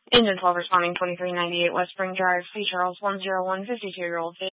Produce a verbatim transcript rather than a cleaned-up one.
Engine twelve responding twenty-three ninety-eight West Spring Drive, C. Charles one zero one fifty-two-year-old